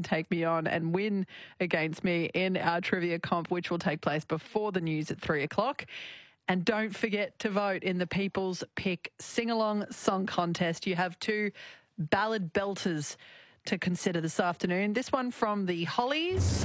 can take me on and win against me in our trivia comp, which will take place before the news at 3 o'clock. And don't forget to vote in the People's Pick Sing-Along Song Contest. You have two ballad belters to consider this afternoon. This one from the Hollies.